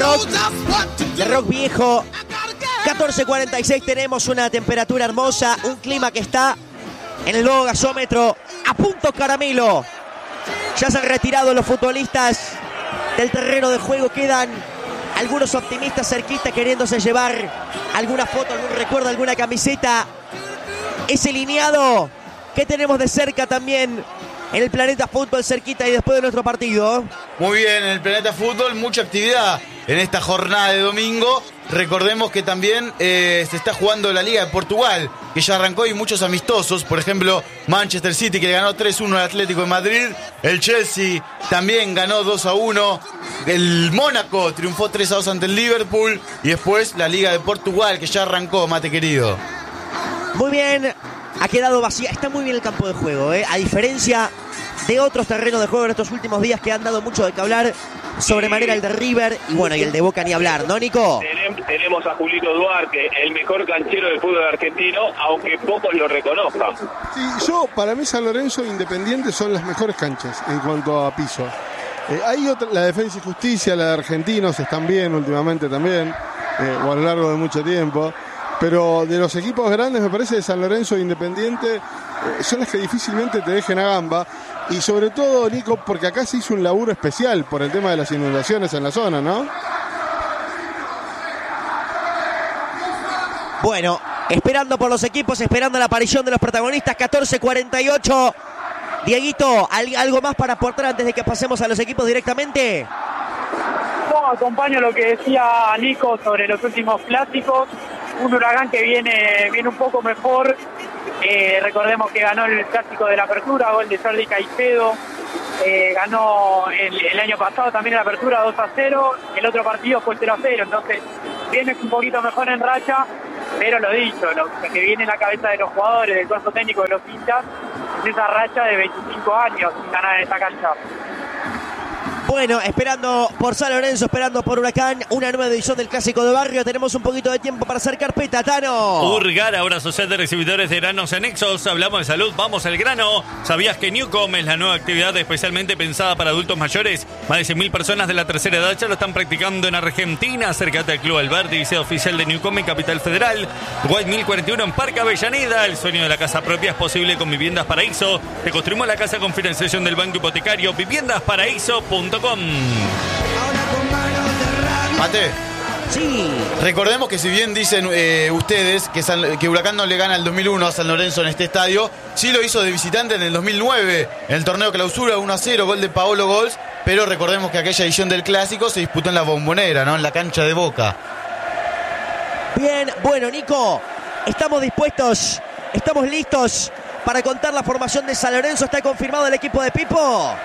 de rock viejo. 14:46, tenemos una temperatura hermosa, un clima que está en el nuevo gasómetro a punto caramelo. Ya se han retirado los futbolistas del terreno de juego, quedan algunos optimistas cerquita queriéndose llevar alguna foto, algún recuerdo, alguna camiseta. Ese lineado que tenemos de cerca también en el Planeta Fútbol, cerquita y después de nuestro partido. Muy bien, en el Planeta Fútbol, mucha actividad en esta jornada de domingo. Recordemos que también se está jugando la Liga de Portugal, que ya arrancó, y muchos amistosos. Por ejemplo, Manchester City, que le ganó 3-1 al Atlético de Madrid. El Chelsea también ganó 2-1. El Mónaco triunfó 3-2 ante el Liverpool. Y después la Liga de Portugal, que ya arrancó, mate querido. Muy bien, ha quedado vacía. Está muy bien el campo de juego, a diferencia de otros terrenos de juego en estos últimos días que han dado mucho de qué hablar. Sobremanera el de River y bueno, y el de Boca ni hablar, ¿no, Nico? Tenemos a Julito Duarte, el mejor canchero del fútbol argentino, aunque pocos lo reconozcan. Sí, para mí San Lorenzo e Independiente son las mejores canchas en cuanto a piso. Hay otra, la Defensa y Justicia, la de Argentinos están bien últimamente también, o a lo largo de mucho tiempo. Pero de los equipos grandes, me parece, de San Lorenzo e Independiente son las que difícilmente te dejen a gamba. Y sobre todo, Nico, porque acá se hizo un laburo especial por el tema de las inundaciones en la zona, ¿no? Bueno, esperando por los equipos, esperando la aparición de los protagonistas. 14:48. Dieguito, ¿algo más para aportar antes de que pasemos a los equipos directamente? No, acompaño lo que decía Nico sobre los últimos clásicos. Un Huracán que viene un poco mejor. Recordemos que ganó el clásico de la Apertura, gol de Jordi Caicedo. Ganó el año pasado también en la Apertura 2-0. El otro partido fue 0-0. Entonces viene un poquito mejor en racha. Pero lo dicho, lo que viene en la cabeza de los jugadores, del cuerpo técnico de los hinchas, es esa racha de 25 años sin ganar en esta cancha. Bueno, esperando por San Lorenzo, esperando por Huracán, una nueva edición del Clásico de Barrio. Tenemos un poquito de tiempo para hacer carpeta, Tano. Urgar, ahora Asociación de Recibidores de Granos Anexos. Hablamos de salud, vamos al grano. ¿Sabías que Newcom es la nueva actividad especialmente pensada para adultos mayores? Más de 100.000 personas de la tercera edad ya lo están practicando en Argentina. Acércate al Club Alberti y sea oficial de Newcom en Capital Federal. White 1041 en Parque Avellaneda. El sueño de la casa propia es posible con Viviendas Paraíso. Te construimos la casa con financiación del Banco Hipotecario. Viviendasparaíso.com. Mate. Sí. Recordemos que si bien dicen ustedes que Huracán no le gana el 2001 a San Lorenzo en este estadio, sí lo hizo de visitante en el 2009, en el torneo clausura 1-0, gol de Paolo Gols, pero recordemos que aquella edición del Clásico se disputó en la Bombonera, ¿no? En la cancha de Boca. Bien, bueno, Nico, estamos dispuestos, estamos listos para contar la formación de San Lorenzo. ¿Está confirmado el equipo de Pipo?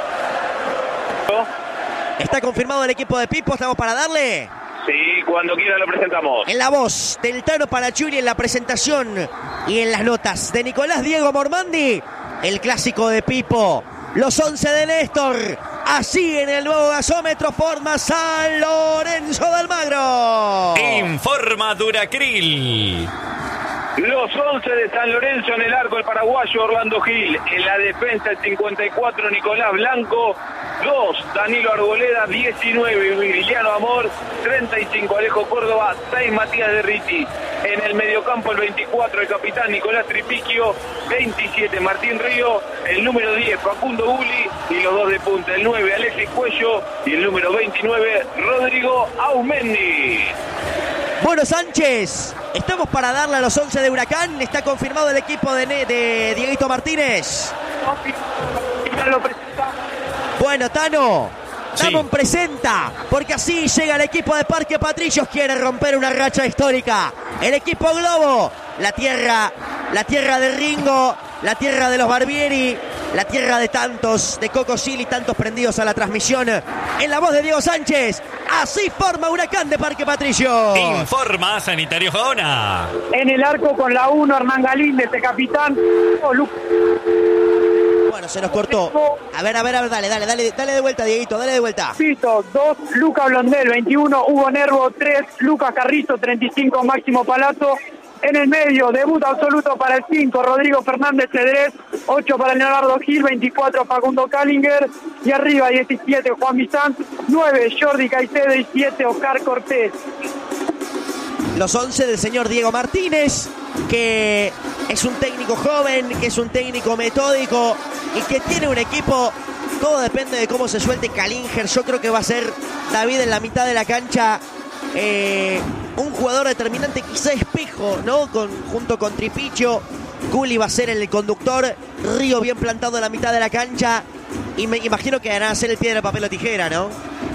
¿Está confirmado el equipo de Pipo? ¿Estamos para darle? Sí, cuando quiera lo presentamos. En la voz del Tano Palachuri, en la presentación y en las notas de Nicolás Diego Mormandi, el clásico de Pipo. Los 11 de Néstor. Así en el nuevo gasómetro forma San Lorenzo de Almagro. Informa Duracril. Los 11 de San Lorenzo: en el arco el paraguayo Orlando Gil, en la defensa el 54 Nicolás Blanco, 2 Danilo Arboleda, 19 Emiliano Amor, 35 Alejo Córdoba, 6 Matías de Riti. En el mediocampo el 24 el capitán Nicolás Tripiquio, 27 Martín Río, el número 10 Facundo Guli y los 2 de punta, el 9 Alexis Cuello y el número 29 Rodrigo Aumendi. Bueno, Sánchez, estamos para darle a los 11 de Huracán. Está confirmado el equipo de Dieguito Martínez. Bueno, Tano, Damon presenta, porque así llega el equipo de Parque Patricios. Quiere romper una racha histórica. El equipo Globo, la tierra de Ringo, la tierra de los Barbieri, la tierra de tantos, de Coco Silly, tantos prendidos a la transmisión. En la voz de Diego Sánchez, así forma Huracán de Parque Patricios. Informa Sanitario Gaona. En el arco con la 1, Hernán Galíndez, el capitán. Bueno, se nos cortó. A ver, dale de vuelta, Dieguito, dale de vuelta. Pito, 2, Luca Blondel, 21, Hugo Nervo, 3, Lucas Carrizo, 35, Máximo Palazzo, En el medio, debut absoluto para el 5, Rodrigo Fernández Cedrés, 8 para Leonardo Gil, 24 Facundo Callinger, y arriba 17 Juan Bizán, 9 Jordi Caicedo y 7 Oscar Cortés. Los 11 del señor Diego Martínez, que es un técnico joven, que es un técnico metódico y que tiene un equipo. Todo depende de cómo se suelte Callinger. Yo creo que va a ser David en la mitad de la cancha. Un jugador determinante, quizá espejo, ¿no? Junto con Tripicio. Gulli va a ser el conductor. Río bien plantado en la mitad de la cancha. Y me imagino que van a hacer el piedra, papel o tijera, ¿no?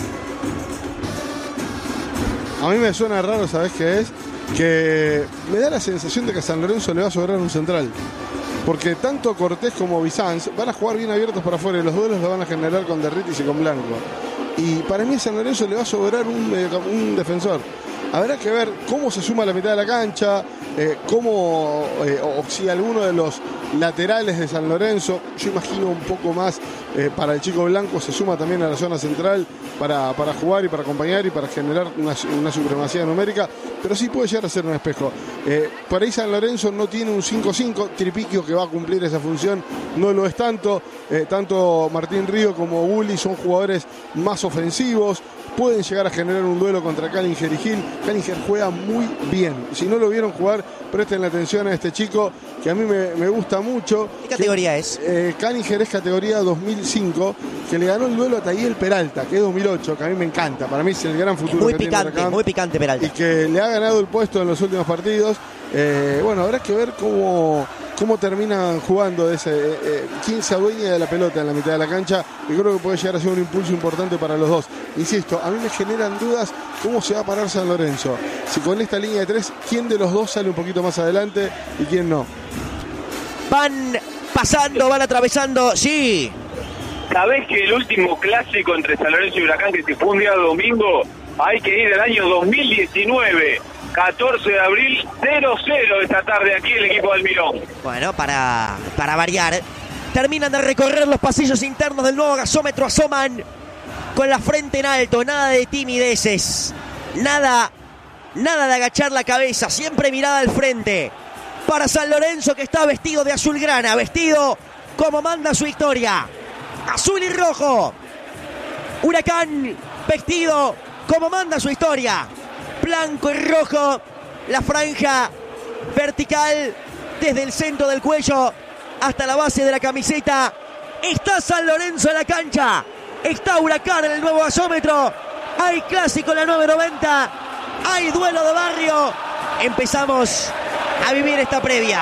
A mí me suena raro, ¿sabes qué es? Que me da la sensación de que a San Lorenzo le va a sobrar un central. Porque tanto Cortés como Bizanz van a jugar bien abiertos para afuera y los duelos los van a generar con Derritis y con Blanco. Y para mí a San Lorenzo le va a sobrar un defensor. Habrá que ver cómo se suma a la mitad de la cancha, o si alguno de los laterales de San Lorenzo, yo imagino un poco más para el chico Blanco, se suma también a la zona central para jugar y para acompañar y para generar una supremacía numérica, pero sí puede llegar a ser un espejo. Por ahí San Lorenzo no tiene un 5-5, Tripicio, que va a cumplir esa función, no lo es tanto. Tanto Martín Río como Gulli son jugadores más ofensivos, pueden llegar a generar un duelo contra Callinger y Gil. Callinger juega muy bien. Si no lo vieron jugar, presten la atención a este chico que a mí me gusta mucho. ¿Qué categoría es? Callinger es categoría 2005, que le ganó el duelo a Tayel Peralta, que es 2008, que a mí me encanta. Para mí es el gran futuro. Muy picante, muy picante Peralta. Y que le ha ganado el puesto en los últimos partidos. Bueno, habrá que ver cómo terminan jugando quién se adueña de la pelota en la mitad de la cancha, y creo que puede llegar a ser un impulso importante para los dos. Insisto, a mí me generan dudas cómo se va a parar San Lorenzo. Si con esta línea de 3, ¿quién de los dos sale un poquito más adelante y quién no? Van pasando, van atravesando, sí. ¿Sabés que el último clásico entre San Lorenzo y Huracán, que se fue un día domingo, hay que ir del año 2019? 14 de abril, 0-0 esta tarde aquí el equipo del Mirón. Bueno, para variar, terminan de recorrer los pasillos internos del nuevo gasómetro, asoman con la frente en alto, nada de timideces, nada de agachar la cabeza, siempre mirada al frente. Para San Lorenzo, que está vestido de azulgrana, vestido como manda su historia, azul y rojo. Huracán, vestido como manda su historia, blanco y rojo, la franja vertical desde el centro del cuello hasta la base de la camiseta. Está San Lorenzo en la cancha, está Huracán en el nuevo gasómetro, hay clásico en la 990, hay duelo de barrio. Empezamos a vivir esta previa.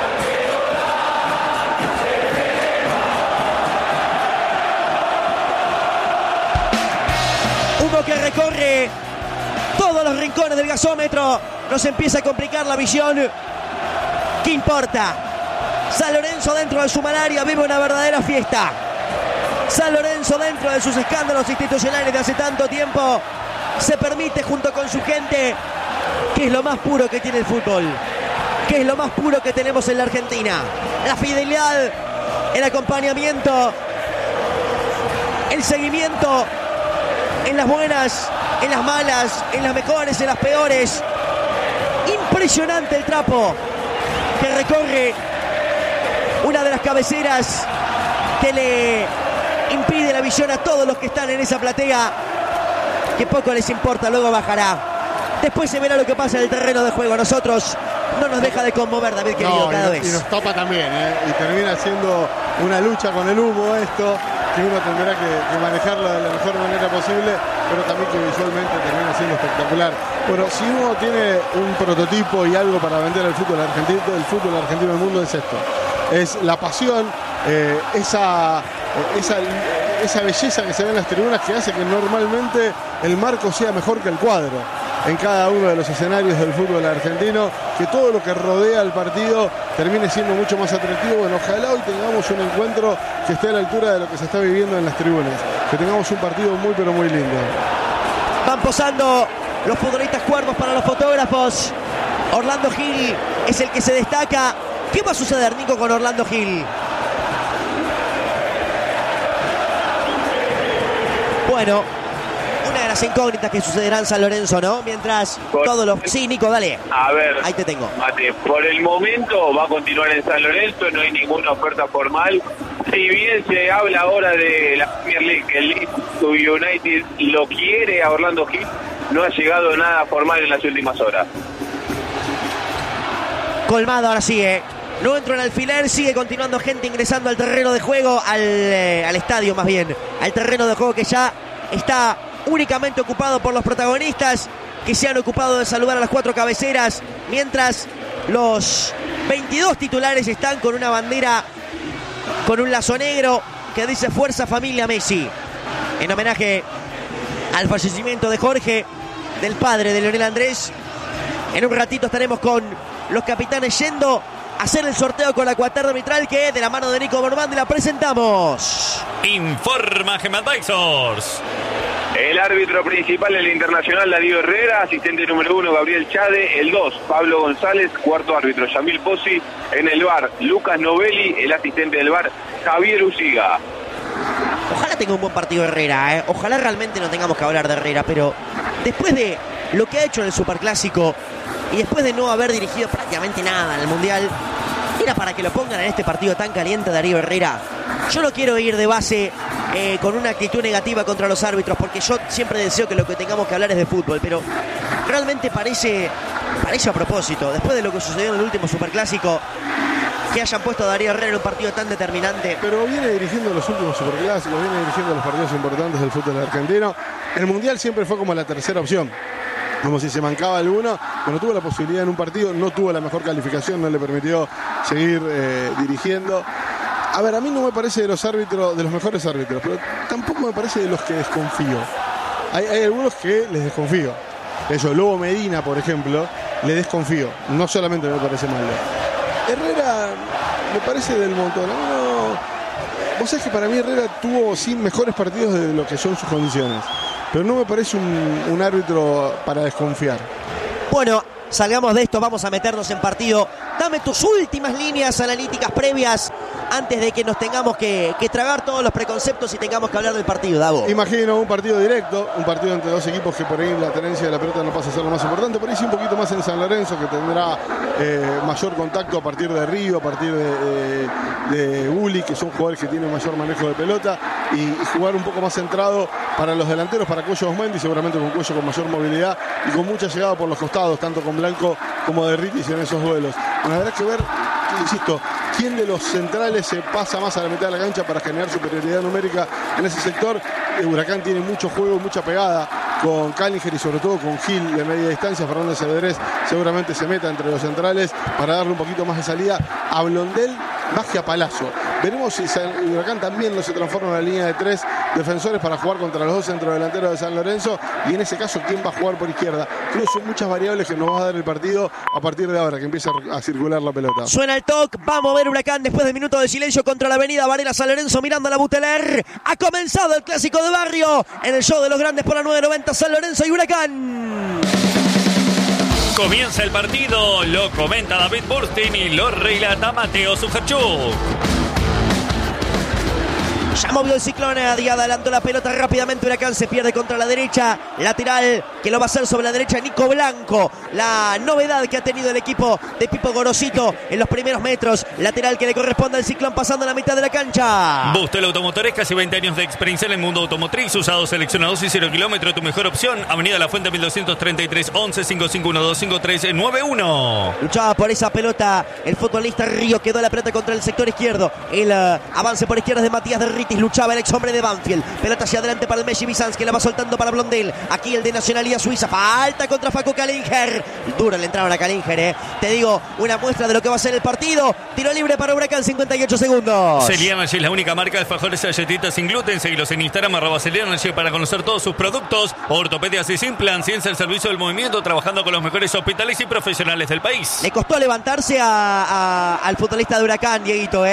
Humo que recorre todos los rincones del gasómetro, nos empieza a complicar la visión. ¿Qué importa? San Lorenzo dentro de su malaria vive una verdadera fiesta. San Lorenzo dentro de sus escándalos institucionales de hace tanto tiempo se permite junto con su gente, que es lo más puro que tiene el fútbol, que es lo más puro que tenemos en la Argentina: la fidelidad, el acompañamiento, el seguimiento en las buenas, en las malas, en las mejores, en las peores. Impresionante el trapo que recorre una de las cabeceras que le impide la visión a todos los que están en esa platea, que poco les importa, luego bajará. Después se verá lo que pasa en el terreno de juego. Nosotros no nos deja de conmover, David querido, cada vez. Y nos topa también, y termina siendo una lucha con el humo esto, que uno tendrá que manejarlo de la mejor manera posible, pero también que visualmente termina siendo espectacular. Bueno, si uno tiene un prototipo y algo para vender al fútbol argentino, el fútbol argentino del mundo es esto: es la pasión, esa belleza que se ve en las tribunas, que hace que normalmente el marco sea mejor que el cuadro en cada uno de los escenarios del fútbol argentino, que todo lo que rodea al partido termine siendo mucho más atractivo. Bueno, ojalá hoy tengamos un encuentro que esté a la altura de lo que se está viviendo en las tribunas, que tengamos un partido muy pero muy lindo. Van posando los futbolistas cuervos para los fotógrafos. Orlando Gil es el que se destaca. ¿Qué va a suceder, Nico, con Orlando Gil? Bueno, una de las incógnitas que sucederá en San Lorenzo, ¿no? Mientras todos los... Sí, Nico, dale. A ver, Ahí te tengo. Mate, por el momento va a continuar en San Lorenzo, no hay ninguna oferta formal. Si bien se habla ahora de la Premier League, que el Leeds United lo quiere a Orlando Gil, no ha llegado nada formal en las últimas horas. Colmado ahora sigue. No entró en alfiler, sigue continuando gente ingresando al terreno de juego, al estadio más bien, al terreno de juego que ya está únicamente ocupado por los protagonistas, que se han ocupado de saludar a las 4 cabeceras, mientras los 22 titulares están con una bandera, con un lazo negro que dice Fuerza Familia Messi, en homenaje al fallecimiento de Jorge, del padre de Leonel Andrés. En un ratito estaremos con los capitanes yendo a hacer el sorteo con la cuaterna arbitral que de la mano de Nico Mormandi la presentamos. Informa Gem Advisors. El árbitro principal del Internacional, Darío Herrera. Asistente número 1, Gabriel Chade. El 2, Pablo González. Cuarto árbitro, Yamil Pozzi. En el VAR, Lucas Novelli. El asistente del VAR, Javier Uciga. Ojalá tenga un buen partido Herrera, ¿eh? Ojalá realmente no tengamos que hablar de Herrera, pero después de lo que ha hecho en el Superclásico y después de no haber dirigido prácticamente nada en el Mundial, era para que lo pongan en este partido tan caliente Darío Herrera. Yo no quiero ir de base con una actitud negativa contra los árbitros, porque yo siempre deseo que lo que tengamos que hablar es de fútbol, pero realmente parece a propósito, después de lo que sucedió en el último Superclásico, que hayan puesto a Darío Herrera en un partido tan determinante. Pero viene dirigiendo los últimos Superclásicos, viene dirigiendo los partidos importantes del fútbol argentino. El Mundial siempre fue como la tercera opción, como si se mancaba alguno. Cuando tuvo la posibilidad en un partido, no tuvo la mejor calificación, no le permitió seguir dirigiendo. A ver, a mí no me parece de los árbitros, de los mejores árbitros, pero tampoco me parece de los que desconfío. Hay algunos que les desconfío. Eso, Lobo Medina, por ejemplo, le desconfío. No solamente me parece malo. Herrera me parece del montón. No, vos sabés que para mí Herrera tuvo sí mejores partidos de lo que son sus condiciones, pero no me parece un árbitro para desconfiar. Bueno, salgamos de esto, vamos a meternos en partido. Dame tus últimas líneas analíticas previas antes de que nos tengamos que tragar todos los preconceptos y tengamos que hablar del partido, Davo. Imagino un partido directo, un partido entre dos equipos que por ahí la tenencia de la pelota no pasa a ser lo más importante, por ahí sí un poquito más en San Lorenzo, que tendrá mayor contacto a partir de Río, a partir de Uli, que son jugadores que tienen mayor manejo de pelota, y jugar un poco más centrado para los delanteros, para Cuello Osmendi, seguramente con Cuello con mayor movilidad y con mucha llegada por los costados, tanto con Blanco como de Ritis en esos duelos. Habrá que ver, insisto, quién de los centrales se pasa más a la mitad de la cancha para generar superioridad numérica en ese sector. Huracán tiene mucho juego, mucha pegada con Callinger y sobre todo con Gil de media distancia. Fernández Cedrés seguramente se meta entre los centrales para darle un poquito más de salida a Blondel más que a Palazzo. Veremos si Huracán también no se transforma en una línea de 3 defensores para jugar contra los dos centrodelanteros de San Lorenzo, y en ese caso quién va a jugar por izquierda. Creo que son muchas variables que nos va a dar el partido a partir de ahora que empieza a circular la pelota. Suena el toque, va a mover Huracán después de minutos de silencio contra la avenida Varela. San Lorenzo mirando a la Buteler. Ha comenzado el clásico de barrio en el show de los grandes por la 990. San Lorenzo y Huracán. Comienza el partido, lo comenta David Burstin y lo relata Mateo Sujarchuk. Ya movió el Ciclón, y adelantó la pelota rápidamente. Huracán se pierde contra la derecha. Lateral que lo va a hacer sobre la derecha Nico Blanco. La novedad que ha tenido el equipo de Pipo Gorosito en los primeros metros. Lateral que le corresponde al Ciclón pasando la mitad de la cancha. Bustel Automotores, casi 20 años de experiencia en el mundo automotriz. Usados, seleccionados y 0 kilómetros, tu mejor opción. Avenida La Fuente 1233, 11 551 25391. Luchaba por esa pelota el futbolista Río. Quedó la pelota contra el sector izquierdo. El avance por izquierda de Matías de Ritis. Luchaba el ex hombre de Banfield. Pelota hacia adelante para el Messi Bizanz, que la va soltando para Blondel. Aquí el de nacionalidad suiza. Falta contra Facu Callinger. Dura le entraron a Callinger, Te digo, una muestra de lo que va a ser el partido. Tiro libre para Huracán, 58 segundos. Celianergy es la única marca de alfajores y galletitas sin gluten. Seguilos en Instagram, @Celianergy, para conocer todos sus productos. Ortopedias y Simplan, ciencia al servicio del movimiento, trabajando con los mejores hospitales y profesionales del país. Le costó levantarse al futbolista de Huracán, Dieguito,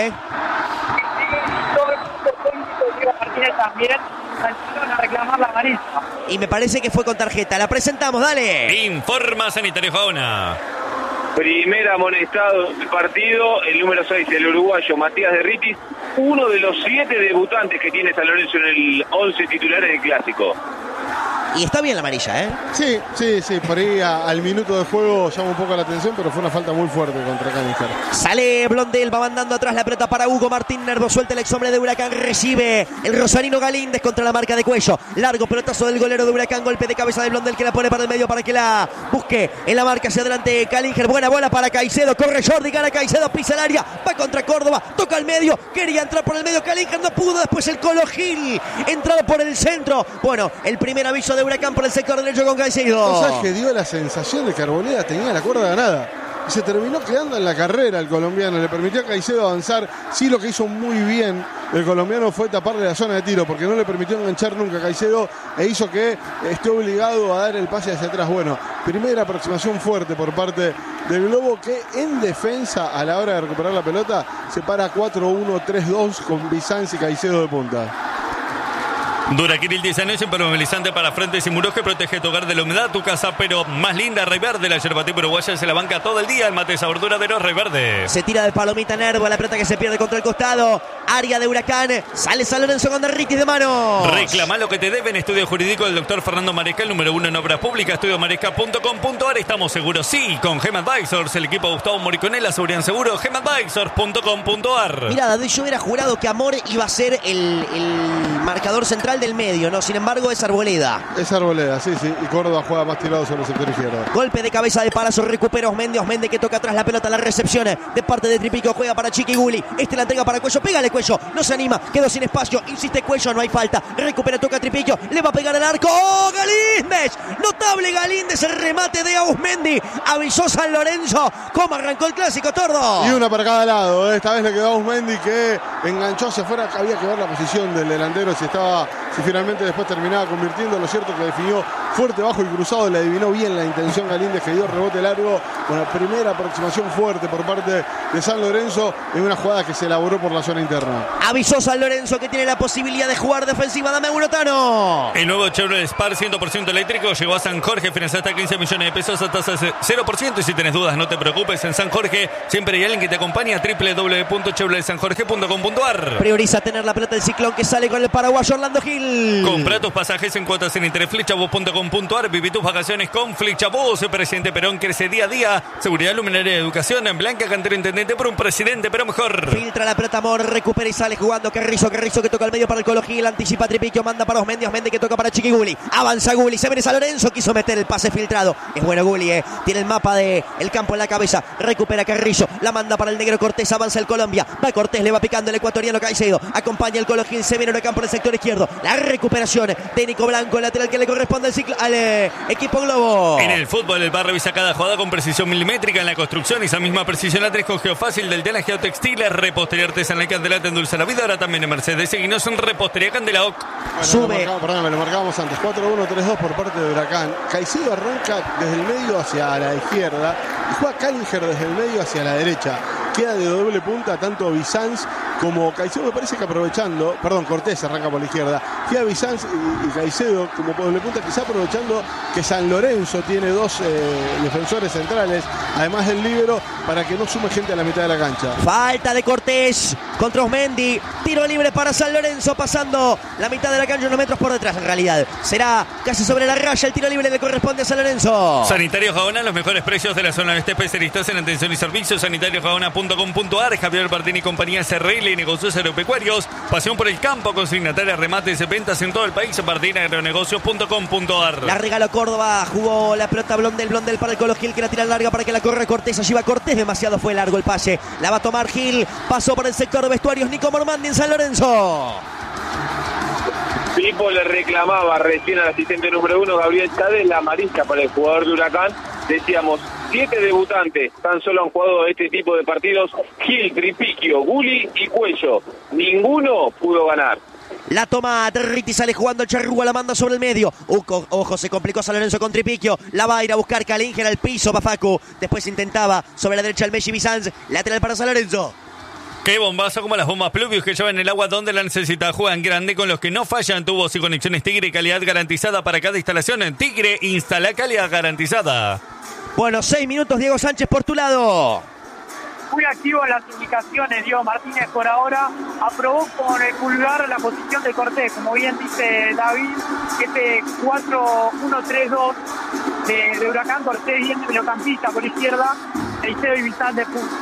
También salieron a reclamar la amarilla. Y me parece que fue con tarjeta. La presentamos, dale. Informa Sanitario Fauna. Primer amonestado del partido, el número 6, el uruguayo Matías de Ritis, uno de los 7 debutantes que tiene San Lorenzo en el 11 titulares del Clásico. Y está bien la amarilla, ¿eh? Sí, por ahí al minuto de juego llama un poco la atención, pero fue una falta muy fuerte contra Canister. Sale Blondel, va mandando atrás la pelota para Hugo Martín Nervo, suelta el ex hombre de Huracán, recibe el rosarino Galíndez contra la marca de Cuello. Largo pelotazo del golero de Huracán, golpe de cabeza de Blondel que la pone para el medio para que la busque en la marca hacia adelante Calinger. Buena bola para Caicedo, corre Jordi, gana Caicedo, pisa el área, va contra Córdoba, toca al medio, quería entrar por el medio Calinger, no pudo, después el Colo Gil, entrado por el centro. Bueno, el primer aviso de Huracán por el sector derecho con Caicedo. O sea, que dio la sensación de que Arboleda tenía la cuerda ganada. Y se terminó quedando en la carrera el colombiano. Le permitió a Caicedo avanzar. Sí, lo que hizo muy bien el colombiano fue taparle la zona de tiro, porque no le permitió enganchar nunca a Caicedo e hizo que esté obligado a dar el pase hacia atrás. Bueno, primera aproximación fuerte por parte del Globo, que en defensa a la hora de recuperar la pelota se para 4-1-3-2 con Bizanz y Caicedo de punta. Duraquil 10 años, impermeabilizante para frentes y muros que protege tu hogar de la humedad, tu casa, pero más linda. Reyverde, la yerba tipo uruguaya se la banca todo el día. El mate sabor duradero, Reyverde. Se tira de palomita Nervo, la pelota que se pierde contra el costado. Área de Huracán, sale San Lorenzo con Derritis de manos. Reclama lo que te deben. Estudio jurídico del doctor Fernando Maresca, el número 1 en obras públicas, estudiomaresca.com.ar. Estamos seguros, sí, con Gem Advisors, el equipo Gustavo Moriconela, seguridad seguro, gemadvisors.com.ar. Mirá, yo hubiera jurado que Amor iba a ser el marcador central del medio, ¿no? Sin embargo, es Arboleda. Es Arboleda, sí. Y Córdoba juega más tirado sobre el sector izquierdo. Golpe de cabeza de Palazzo, recupera Osmendi que toca atrás la pelota, la recepción de parte de Tripico, juega para Chiquiguli. La entrega para Cuello, pégale Cuello, no se anima, quedó sin espacio, insiste Cuello, no hay falta. Recupera, toca Tripico, le va a pegar el arco. ¡Oh, Galíndez! Notable Galíndez, el remate de Osmendi. Avisó San Lorenzo. ¿Cómo arrancó el clásico, Tordo? Y una para cada lado. Esta vez le quedó a Osmendi, que enganchó hacia afuera. Había que ver la posición del delantero, si finalmente después terminaba convirtiendo. Lo cierto que definió fuerte bajo y cruzado, le adivinó bien la intención Galíndez, que dio rebote largo. Una primera aproximación fuerte por parte de San Lorenzo en una jugada que se elaboró por la zona interna. Avisó San Lorenzo que tiene la posibilidad de jugar defensiva. Dame uno, Tano. El nuevo Chevrolet Spar 100% eléctrico llegó a San Jorge, financiado hasta 15 millones de pesos a tasa 0%. Y si tenés dudas, no te preocupes, en San Jorge siempre hay alguien que te acompaña. www.chevroletsanjorge.com.ar. Prioriza tener la pelota del Ciclón, que sale con el paraguayo Orlando Gil. Compra tus pasajes en cuotas en interflixabus.com.ar. Viví tus vacaciones con Flixabus. El presidente Perón crece día a día. Seguridad, luminaria, educación. En Blanca Cantero, intendente por un presidente, pero mejor. Filtra la pelota Amor, recupera y sale jugando Carrizo que toca al medio para el Colo Gil. Anticipa Tripiquio, manda para Osmendi que toca para Chiquiguli. Avanza Guli, se viene San Lorenzo, quiso meter el pase filtrado. Es bueno Guli, tiene el mapa del campo en la cabeza. Recupera Carrillo, la manda para el negro Cortés. Avanza el Colombia, va Cortés, le va picando el ecuatoriano Caicedo. Acompaña el Colo Gil, se viene Huracán por el sector izquierdo. La recuperación de Nico Blanco, el lateral que le corresponde al equipo Globo. En el fútbol, el bar revisa cada jugada con precisión milimétrica. En la construcción, esa misma precisión la tenés con Geofácil del Tela Geotextiles. Repostería artesanal Candela te endulza la vida. Ahora también en Mercedes. Seguinos en Repostería Candela. Sube. Lo marcábamos antes. 4-1-3-2 por parte de Huracán. Caicedo arranca desde el medio hacia la izquierda y juega Calinger desde el medio hacia la derecha. Queda de doble punta tanto Bizanz como Caicedo, me parece que aprovechando, Cortés arranca por la izquierda, queda Bizanz y Caicedo como doble punta, quizá aprovechando que San Lorenzo tiene dos defensores centrales, además del líbero, para que no sume gente a la mitad de la cancha. Falta de Cortés contra Osmendi, tiro libre para San Lorenzo, pasando la mitad de la cancha, unos metros por detrás en realidad. Será casi sobre la raya, el tiro libre le corresponde a San Lorenzo. Sanitarios Gaona, los mejores precios de la zona oeste, especialistas en atención y servicios. Sanitariosgaona.com.ar. Javier Martín y compañía SRL y negocios agropecuarios. Pasión por el campo, consignataria, remates y ventas en todo el país. martinaagronegocios.com.ar. La regaló Córdoba, jugó la pelota Blondel para el Colo Gil, que la tira larga para que la corre Cortés. Allí va Cortés, demasiado fue largo el pase. La va a tomar Gil, pasó por el sector de vestuarios Nico Mormandi en San Lorenzo. Pipo le reclamaba recién al asistente número 1, Gabriel Chávez, la amarilla para el jugador de Huracán. Decíamos, 7 debutantes tan solo han jugado este tipo de partidos: Gil, Tripiquio, Guli y Cuello. Ninguno pudo ganar. La toma Derriti, sale jugando el Charrúa, la manda sobre el medio. Ojo, se complicó San Lorenzo con Tripiquio. La va a ir a buscar Calinger al piso, Bafacu. Después intentaba sobre la derecha el Messi Bizanz. Lateral para San Lorenzo. Qué bombazo, como las bombas Pluvius que llevan el agua donde la necesita. Juegan grande con los que no fallan. Tubos y conexiones Tigre, calidad garantizada para cada instalación. En Tigre, instala calidad garantizada. Bueno, 6 minutos, Diego Sánchez por tu lado. muy activo en las indicaciones. Diego Martínez por ahora aprobó con el pulgar la posición de Cortés, como bien dice David, este 4-1-3-2 de Huracán. Cortés bien de mediocampista por izquierda, Caicedo y Bizán de punta.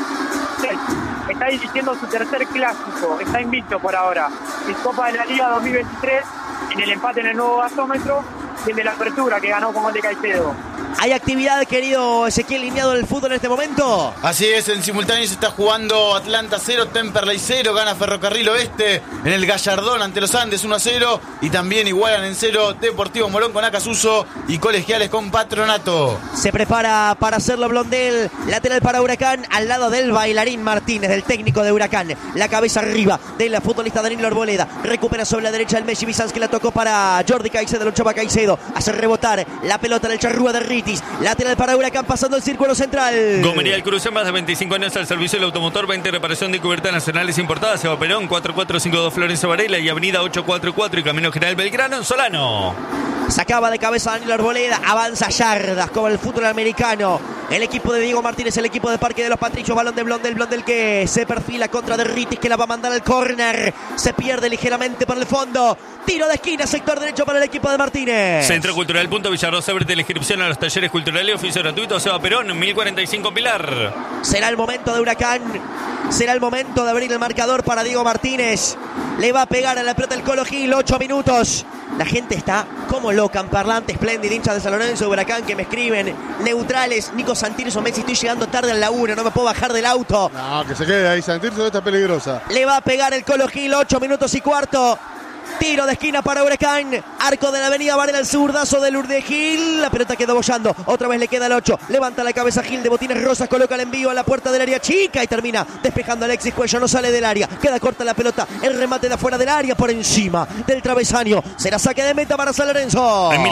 Está dirigiendo su tercer clásico, está invicto por ahora. En Copa de la Liga 2023, en el empate en el nuevo gasómetro, y el de la apertura que ganó con gol de Caicedo. ¿Hay actividad, querido Ezequiel, lineado en el fútbol en este momento? Así es, en simultáneo se está jugando Atlanta 0, Temperley 0, gana Ferrocarril Oeste en el Gallardón ante los Andes 1-0 y también igualan en 0 Deportivo Morón con Acasuso y Colegiales con Patronato. Se prepara para hacerlo Blondel, lateral para Huracán, al lado del bailarín Martínez, del técnico de Huracán. La cabeza arriba del futbolista Danilo Arboleda, recupera sobre la derecha el Messi Bizans, que la tocó para Jordi Caicedo, lo echaba Caicedo, hace rebotar la pelota del charrúa de Ritis, lateral para Huracán pasando el círculo central. Gomería El Cruce, más de 25 años al servicio del automotor, 20 reparación de cubiertas nacionales importadas, Seba Perón, 4452 Florencio Varela y avenida 844 y Camino General Belgrano en Solano. Sacaba de cabeza Danilo Arboleda, avanza yardas como el fútbol americano. El equipo de Diego Martínez, el equipo de Parque de los Patricios, balón de Blondel que se perfila contra Derritis, que la va a mandar al córner. Se pierde ligeramente por el fondo. Tiro de esquina, sector derecho para el equipo de Martínez. Centro Cultural Punto Villarrosa, abre la inscripción a los talleres culturales, oficio gratuito, Seba Perón, 1045 Pilar. Será el momento de Huracán. Será el momento de abrir el marcador para Diego Martínez. Le va a pegar a la pelota el Colo Gil, 8 minutos. La gente está como loca en parlante, espléndido, hinchas de San Lorenzo, de Huracán, que me escriben. Neutrales, Nico Santirso, Messi, estoy llegando tarde al laburo, no me puedo bajar del auto. No, que se quede ahí, Santirso, está peligrosa. Le va a pegar el Colo Gil, 8 minutos y cuarto. Tiro de esquina para Huracán. Arco de la avenida Varela, el zurdazo del Urdegil. La pelota quedó bollando. Otra vez le queda el 8. Levanta la cabeza Gil de botines rosas. Coloca el envío a la puerta del área chica y termina despejando a Alexis Cuello. No sale del área. Queda corta la pelota. El remate de afuera del área por encima del travesaño. Será saque de meta para San Lorenzo. En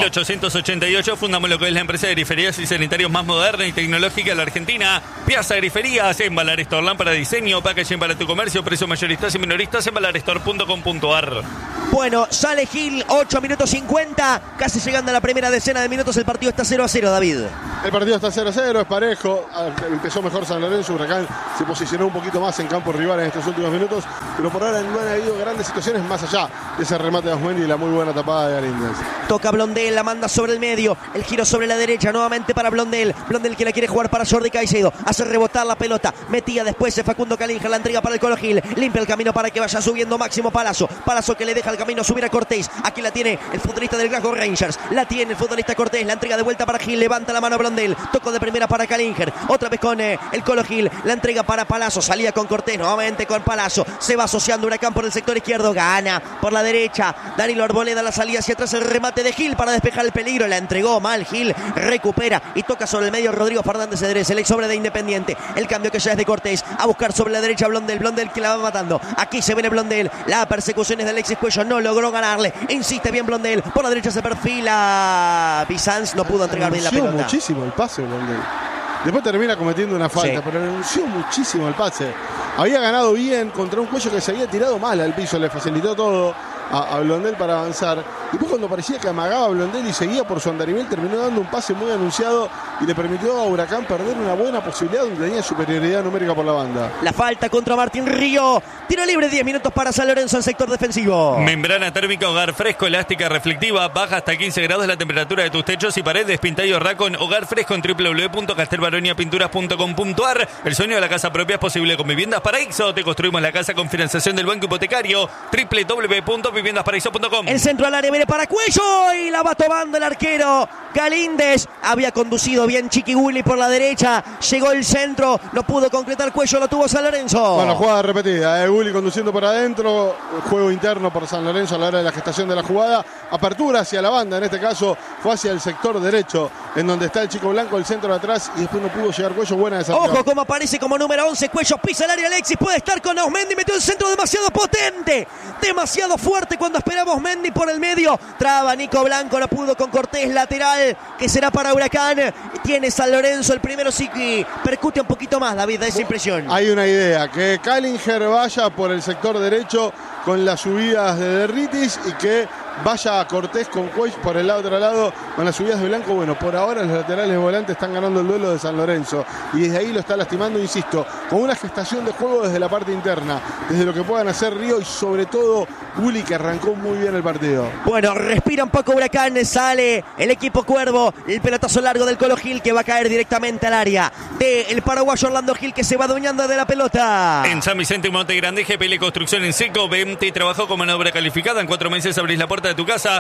1888 fundamos lo que es la empresa de griferías y sanitarios más moderna y tecnológica de la Argentina. Piazza Griferías en Valarestor, lámpara de diseño, packaging para tu comercio, precios mayoristas y minoristas en valarestor.com.ar. Bueno, sale Gil, 8 minutos 50, casi llegando a la primera decena de minutos. El partido está 0-0, David. El partido está 0-0, es parejo. Empezó mejor San Lorenzo. Huracán se posicionó un poquito más en campo rival en estos últimos minutos, pero por ahora no han habido grandes situaciones más allá de ese remate de Osmendi y la muy buena tapada de Galíndez. Toca Blondel, la manda sobre el medio, el giro sobre la derecha, nuevamente para Blondel. Blondel que la quiere jugar para Jordi Caicedo, hace rebotar la pelota, metía después Facundo Calinja, la entrega para el Colo Gil, limpia el camino para que vaya subiendo Máximo Palazzo. Palazzo que le deja el camino subir a Cortés. Aquí la tiene el futbolista del Glasgow Rangers, la tiene el futbolista Cortés, la entrega de vuelta para Gil, levanta la mano a Blondel, tocó de primera para Calinger, otra vez con el Colo Gil, la entrega para Palazzo, salía con Cortés, nuevamente con Palazzo, se va asociando Huracán por el sector izquierdo, gana por la derecha, Danilo Arboleda, la salida hacia atrás, el remate de Gil para despejar el peligro, la entregó mal Gil, recupera y toca sobre el medio Rodrigo Fernández Cedrés, el ex sobre de Independiente, el cambio que ya es de Cortés, a buscar sobre la derecha Blondel que la va matando, aquí se viene Blondel, la persecución es de Alexis Cuello, no logró ganarle, insiste bien Blondel, por la derecha se perfila Bizans, no pudo entregar bien la pelota. Muchísimo el pase Blondel. Después termina cometiendo una falta, sí, pero renunció muchísimo el pase. Había ganado bien contra un Cuello que se había tirado mal al piso, le facilitó todo a Blondel para avanzar. Y después cuando parecía que amagaba Blondel y seguía por su andarivel, terminó dando un pase muy anunciado y le permitió a Huracán perder una buena posibilidad donde tenía superioridad numérica por la banda. La falta contra Martín Río. Tiro libre, 10 minutos para San Lorenzo en sector defensivo. Membrana térmica Hogar Fresco, elástica, reflectiva, baja hasta 15 grados la temperatura de tus techos y paredes. Pinta y ahorra con Hogar Fresco en www.castelbaroniapinturas.com.ar. El sueño de la casa propia es posible con Viviendas Paraíso. Te construimos la casa con financiación del Banco Hipotecario. www.viviendasparaíso.com. El centro al área viene para Cuello y la va tomando el arquero Galíndez. Había conducido bien Chiqui Willy por la derecha. Llegó el centro, no pudo concretar Cuello, lo tuvo San Lorenzo. Bueno, jugada repetida. Willy conduciendo por adentro. Juego interno por San Lorenzo a la hora de la gestación de la jugada. Apertura hacia la banda, en este caso fue hacia el sector derecho, en donde está el chico blanco, el centro de atrás, y después no pudo llegar Cuello. Buena desarrollo. Ojo cómo aparece como número 11 Cuello, pisa el área Alexis, puede estar con Osmendi, metió el centro demasiado potente, demasiado fuerte cuando esperamos Mendy por el medio. Traba Nico Blanco, no pudo con Cortés, lateral que será para Huracán. Tiene San Lorenzo el primero, sí que percute un poquito más, David, da esa impresión. Hay una idea, que Calinger vaya por el sector derecho con las subidas de Derritis y que vaya Cortés con Cuello por el otro lado, con las subidas de Blanco. Bueno, por ahora los laterales volantes están ganando el duelo de San Lorenzo y desde ahí lo está lastimando, insisto, con una gestación de juego desde la parte interna, desde lo que puedan hacer Río y sobre todo Uli, que arrancó muy bien el partido. Bueno, respira un poco Huracán, sale el equipo Cuervo, el pelotazo largo del Colo Gil que va a caer directamente al área del paraguayo Orlando Gil, que se va adueñando de la pelota. En San Vicente y Monte Grande, GPL Construcción en seco, vente y trabajo con mano de obra calificada. En 4 meses abrís la puerta de tu casa.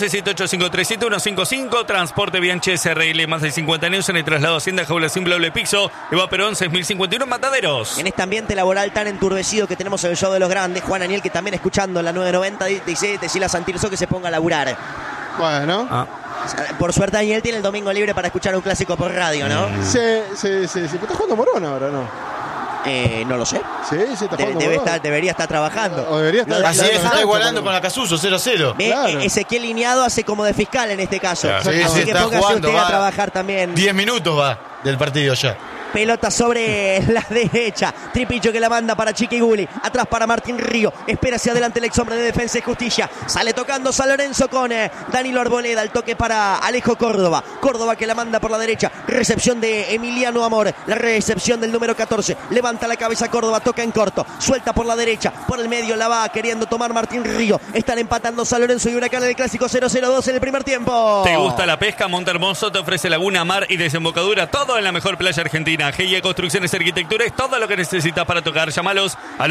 1178537155. Transporte Bianchi SRL, más de 50 años en el traslado Hacienda Jaula Simple Doble Piso. Eva Perón 6051 Mataderos. En este ambiente laboral tan enturbecido que tenemos en el show de los grandes, Juan Aniel, que también escuchando la 990 dice a Santilso que se ponga a laburar. Bueno. Por suerte Daniel tiene el domingo libre para escuchar un clásico por radio, ¿no? Sí. ¿Está jugando Morón ahora, no? No lo sé. Sí, está jugando Morón. Debería estar trabajando. O debería estar. Así es, está igualando con la Casuso, 0-0. Claro. Ezequiel Lineado hace como de fiscal en este caso. Claro. Así Sí, que está póngase jugando, usted a va. trabajar también. 10 minutos va del partido ya. Pelota sobre la derecha. Tripillo que la manda para Chiquiguli. Atrás para Martín Río. Espera hacia adelante el ex hombre de Defensa y Justicia. Sale tocando San Lorenzo con Danilo Arboleda. El toque para Alejo Córdoba. Córdoba que la manda por la derecha. Recepción de Emiliano Amor. La recepción del número 14. Levanta la cabeza Córdoba. Toca en corto. Suelta por la derecha. Por el medio la va queriendo tomar Martín Río. Están empatando San Lorenzo y Huracán en el clásico 0-0-2 en el primer tiempo. ¿Te gusta la pesca? Monte Hermoso te ofrece laguna, mar y desembocadura. Todo en la mejor playa argentina. GIE Construcciones y Arquitectura es todo lo que necesitas para tocar. Llámalos al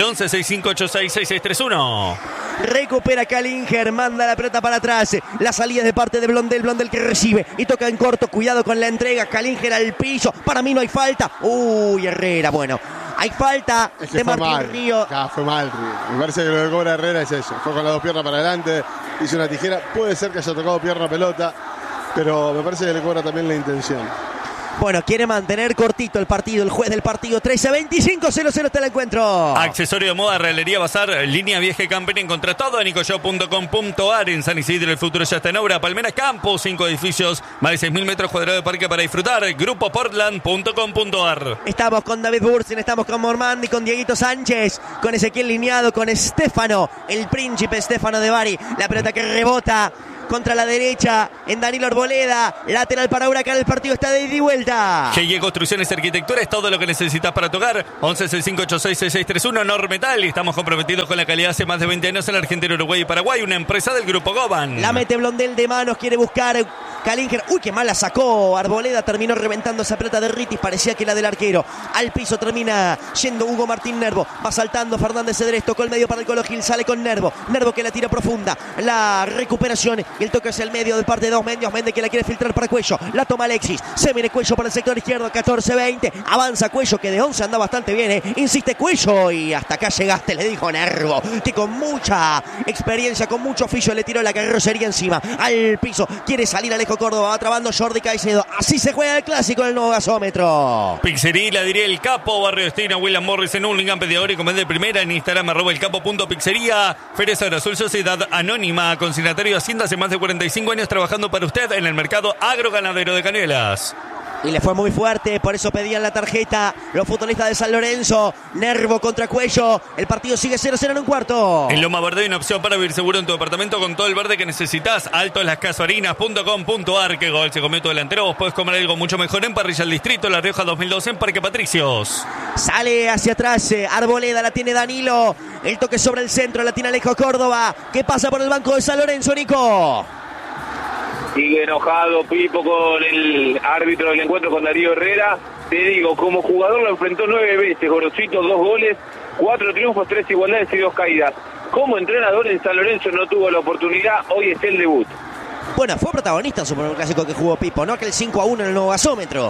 11-6586-6631. Recupera Kalinger, manda la pelota para atrás. La salida es de parte de Blondel. Blondel que recibe y toca en corto. Cuidado con la entrega. Kalinger al piso. Para mí no hay falta. Uy, Herrera, bueno. Hay falta de Martín Río. Fue mal, Río. Me parece que lo que cobra Herrera es eso. Fue con las dos piernas para adelante. Hizo una tijera. Puede ser que haya tocado pierna pelota, pero me parece que le cobra también la intención. Bueno, quiere mantener cortito el partido. El juez del partido 13-25, 0-0 está el encuentro. Accesorio de moda, Realería Bazar, línea Vieja y Camping. Encontrá todo en ecoshop.com.ar. En San Isidro el futuro ya está en obra. Palmeras Campus, 5 edificios, más de 6.000 metros cuadrados de parque para disfrutar. Grupoportland.com.ar. Estamos con David Bursin, estamos con Mormandi, con Dieguito Sánchez, con Ezequiel Lineado, con Estefano, el príncipe Estefano de Bari. La pelota que rebota contra la derecha en Danilo Arboleda. Lateral para Huracán, el partido está de ida y vuelta. GIE Construcciones y Arquitectura es todo lo que necesitas para tocar. 11-6586-6631, Normetal. Estamos comprometidos con la calidad hace más de 20 años en la Argentina, Uruguay y Paraguay. Una empresa del Grupo Goban. La mete Blondel de manos, quiere buscar Kalinger. Uy, qué mal la sacó. Arboleda terminó reventando esa pelota de Ritis. Parecía que la del arquero. Al piso termina yendo Hugo Martín Nervo. Va saltando Fernández Cedrés. Tocó el medio para el Colo Gil. Sale con Nervo. Nervo que la tira profunda. La recuperación y el toque hacia el medio de parte de Dos Mendes. Mendes que la quiere filtrar para Cuello. La toma Alexis. Se viene Cuello para el sector izquierdo. 14-20. Avanza Cuello, que de 11 anda bastante bien. Insiste Cuello. Y hasta acá llegaste, le dijo Nervo, que con mucha experiencia, con mucho oficio, le tiró la carrocería encima. Al piso. Quiere salir Alejo Córdoba. Va trabando Jordi Caicedo. Así se juega el clásico en el nuevo gasómetro. Pizzería, la diría el Capo, Barrio Estina, William Morris en Hurlingham, pedidor y comedor de primera en Instagram, @elcapo.pizzería. Feria San Azul, Sociedad Anónima, consignatario de Hacienda, hace más de 45 años trabajando para usted en el mercado agroganadero de Canelas. Y le fue muy fuerte, por eso pedían la tarjeta los futbolistas de San Lorenzo. Nervo contra Cuello. El partido sigue 0-0 en un cuarto. En Loma Verde hay una opción para vivir seguro en tu departamento con todo el verde que necesitas. altolascasuarinas.com.ar. Que gol se comió tu delantero. Vos podés comer algo mucho mejor en Parrilla El Distrito, La Rioja 2012 en Parque Patricios. Sale hacia atrás Arboleda, la tiene Danilo. El toque sobre el centro, la tiene Alejo Córdoba. ¿Qué pasa por el banco de San Lorenzo, Nico? Sigue enojado Pipo con el árbitro del encuentro, con Darío Herrera. Te digo, como jugador lo enfrentó 9 veces, Gorosito, 2 goles, 4 triunfos, 3 igualdades y 2 caídas. Como entrenador en San Lorenzo no tuvo la oportunidad, hoy es el debut. Bueno, fue protagonista en su primer clásico que jugó Pipo, ¿no? Aquel 5-1 en el nuevo gasómetro.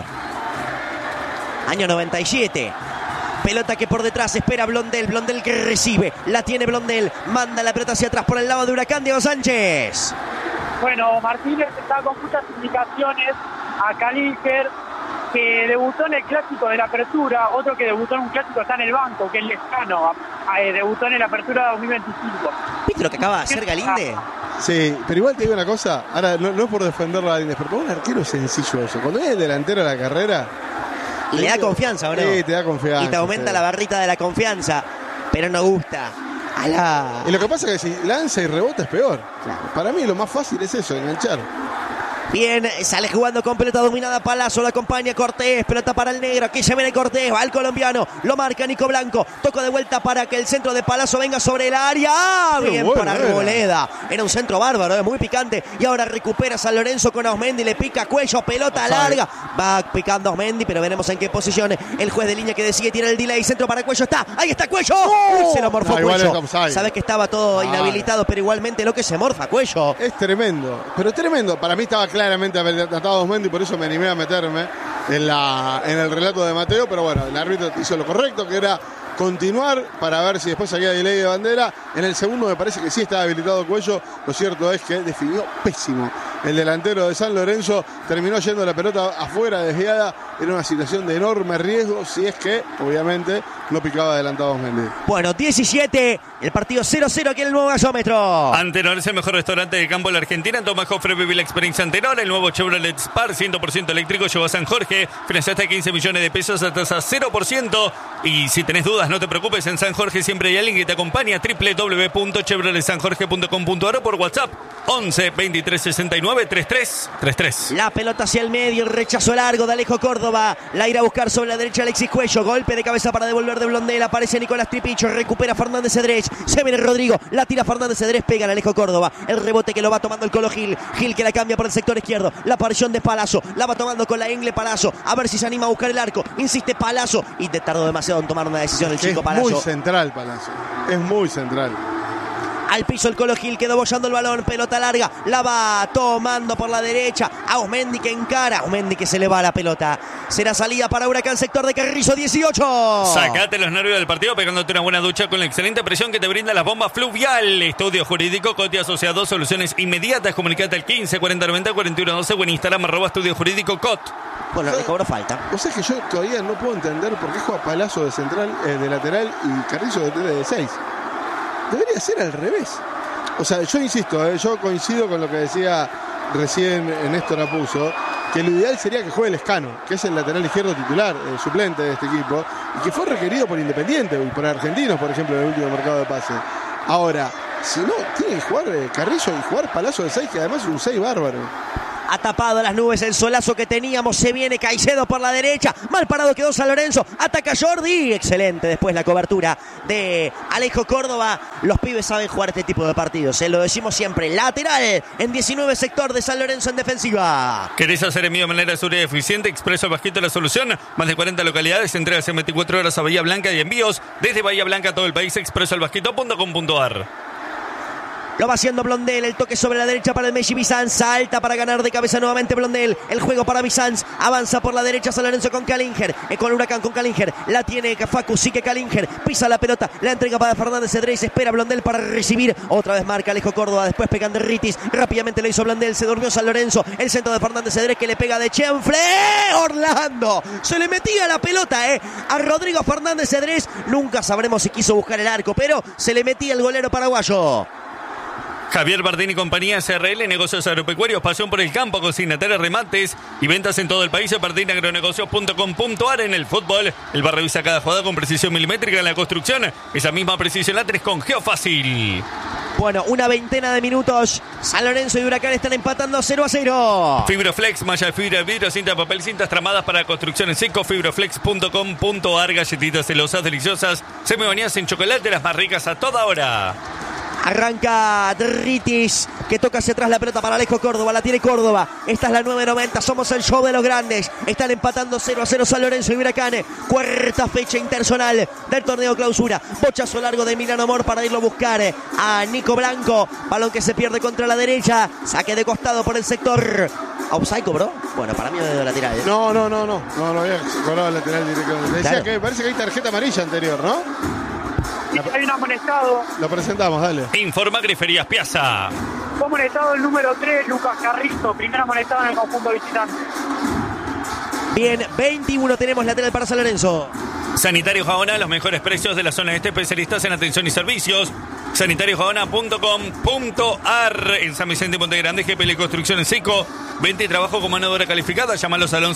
Año 97. Pelota que por detrás espera Blondel. Blondel que recibe. La tiene Blondel. Manda la pelota hacia atrás por el lado de Huracán, Diego Sánchez. Bueno, Martínez está con muchas indicaciones a Kalinger, que debutó en el clásico de la apertura. Otro que debutó en un clásico está en el banco, que es Lescano. Debutó en la apertura 2025. ¿Viste lo que acaba de hacer Galinde? Sí, pero igual te digo una cosa. Ahora, no es por defenderlo a Galinde, pero para un arquero es sencillo eso. Cuando es el delantero de la carrera... Le da confianza, ¿o no? Sí, te da confianza. Y te aumenta la barrita de la confianza, pero no gusta. Y lo que pasa es que si lanza y rebota es peor. Claro. Para mí lo más fácil es eso, enganchar. Bien, sale jugando con pelota dominada Palazzo, lo acompaña Cortés, pelota para el negro, aquí se viene Cortés, va el colombiano, lo marca Nico Blanco, toca de vuelta para que el centro de Palazzo venga sobre el área. Bien bueno, para Arboleda, era un centro bárbaro, muy picante, y ahora recupera San Lorenzo con Osmendi, le pica cuello, pelota larga, va picando Osmendi, pero veremos en qué posición. El juez de línea que decide tirar el delay, centro para Cuello, ahí está Cuello. Uy, se lo morfó Cuello. Sabe que estaba todo inhabilitado, pero igualmente lo que se morfa Cuello. Es tremendo, pero tremendo. Para mí estaba claramente atado a Osmendi, por eso me animé a meterme en el relato de Mateo, pero bueno, el árbitro hizo lo correcto, que era continuar para ver si después salía delay de bandera. En el segundo me parece que sí estaba habilitado Cuello. Lo cierto es que definió pésimo el delantero de San Lorenzo, terminó yendo la pelota afuera desviada. Era una situación de enorme riesgo, si es que obviamente no picaba adelantado Osmendi. Bueno, 17, el partido 0-0 aquí en el nuevo gasómetro. Antenor es el mejor restaurante de campo de la Argentina. Toma Jofre, vive la experiencia Antenor. El nuevo Chevrolet Spar 100% eléctrico llegó a San Jorge. Financiaste 15 millones de pesos a tasa 0%. Y si tenés dudas, no te preocupes, en San Jorge siempre hay alguien que te acompaña. www.chevroletsanjorge.com.ar o por WhatsApp 11 23 69 33 33. La pelota hacia el medio, el rechazo largo de Alejo Córdoba. La irá a buscar sobre la derecha Alexis Cuello. Golpe de cabeza para devolver de Blondel. Aparece Nicolás Tripicho. Recupera Fernández Cedrés. Se viene Rodrigo. La tira Fernández Cedrés. Pega a Alejo Córdoba. El rebote que lo va tomando el Colo Gil. Gil que la cambia por el sector izquierdo. La aparición de Palazzo. La va tomando con la Engle Palazzo. A ver si se anima a buscar el arco. Insiste Palazzo. Y te tardó demasiado en tomar una decisión el chico Palazzo. Es muy central Palazzo. Es muy central. Al piso el Colo Gil, quedó bollando el balón, pelota larga, la va tomando por la derecha, a Osmendi que encara, Osmendi que se le va la pelota. Será salida para Huracán, sector de Carrizo 18. Sacate los nervios del partido pegándote una buena ducha con la excelente presión que te brinda la bomba Fluvial. Estudio Jurídico, Coti Asociado, soluciones inmediatas. Comunicate al 15 40 90 41 12 o en Instagram @Estudio Jurídico Cot. Bueno, le cobró falta. O sea que yo todavía no puedo entender por qué juega Palazzo de central, de lateral y Carrizo de 6. Debería ser al revés. O sea, yo insisto, yo coincido con lo que decía recién Néstor Apuzzo, que lo ideal sería que juegue Lescano, que es el lateral izquierdo titular, suplente de este equipo, y que fue requerido por Independiente y por Argentinos, por ejemplo, en el último mercado de pase. Ahora, si no, tiene que jugar Carrizo y jugar Palazzo de 6, que además es un 6 bárbaro. Ha tapado las nubes el solazo que teníamos. Se viene Caicedo por la derecha. Mal parado quedó San Lorenzo. Ataca Jordi. Excelente después la cobertura de Alejo Córdoba. Los pibes saben jugar este tipo de partidos. Lo decimos siempre. Lateral en 19 sector de San Lorenzo en defensiva. ¿Querés hacer envío de manera segura y eficiente? Expreso al Bajito la solución. Más de 40 localidades. Entregas en 24 horas a Bahía Blanca y envíos desde Bahía Blanca a todo el país. expresoalbajito.com.ar. Lo va haciendo Blondel, el toque sobre la derecha para el Messi Bizanz, salta para ganar de cabeza nuevamente Blondel, el juego para Bizanz, avanza por la derecha San Lorenzo con Kalinger, con Huracán con Kalinger, la tiene Facu, sigue Kalinger, pisa la pelota, la entrega para Fernández Cedrés, espera Blondel para recibir, otra vez marca Alejo Córdoba, después pegan de Ritis, rápidamente lo hizo Blondel, se durmió San Lorenzo, el centro de Fernández Cedrés que le pega de Chenfle, Orlando, se le metía la pelota a Rodrigo Fernández Cedrés, nunca sabremos si quiso buscar el arco, pero se le metía el golero paraguayo. Javier Bardini y compañía SRL, negocios agropecuarios, pasión por el campo, consignatarios, remates y ventas en todo el país. bardiniagronegocios.com.ar. En el fútbol, el bar revisa cada jugada con precisión milimétrica. En la construcción, esa misma precisión la tenés con Geofácil. Bueno, una veintena de minutos. San Lorenzo y Huracán están empatando 0-0. Fibroflex, malla de fibra, vidrio, cinta de papel, cintas tramadas para construcción en seco. Fibroflex.com.ar. Galletitas celosas, deliciosas, semibañadas en chocolate, las más ricas a toda hora. Arranca Ritis, que toca hacia atrás la pelota para Alejo Córdoba, la tiene Córdoba. Esta es la 9:90, somos el show de los grandes. Están empatando 0-0 San Lorenzo y Huracán. Cuarta fecha interzonal del torneo clausura. Bochazo largo de Milano Amor para irlo a buscar a Nico Blanco. Balón que se pierde contra la derecha. Saque de costado por el sector. ¿Offside cobró? Bueno, para mí no de lateral. No había cobrado el lateral directamente. Decía Claro. que parece que hay tarjeta amarilla anterior, ¿no? Hay un amonestado. Lo presentamos, dale. Informa Griferías Piazza. Fue amonestado el número 3, Lucas Carrizo. Primer amonestado en el conjunto visitante. Bien, 21 tenemos lateral para San Lorenzo. Sanitario Jabona, los mejores precios de la zona este, especialistas en atención y servicios. sanitariojavana.com.ar. En San Vicente y Monte Grande, GPL Construcción en Seco. Venta y trabajo con mano de obra calificada. Llámalos al